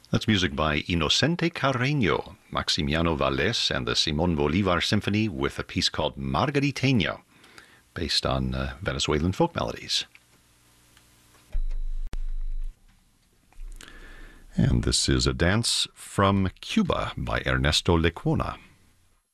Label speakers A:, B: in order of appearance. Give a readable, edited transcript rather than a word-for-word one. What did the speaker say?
A: That's music by Inocente Carreño, Maximiano Valles, and the Simon Bolivar Symphony with a piece called Margariteño, based on Venezuelan folk melodies. And this is a dance from Cuba by Ernesto Lecuona.